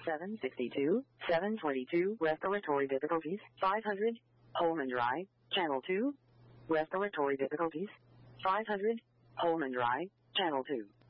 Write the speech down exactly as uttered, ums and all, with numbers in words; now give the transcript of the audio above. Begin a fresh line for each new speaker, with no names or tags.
seven sixty-two, seven twenty-two, respiratory difficulties, five hundred, Holman Dry, channel two, respiratory difficulties, five hundred, Holman Dry, channel two.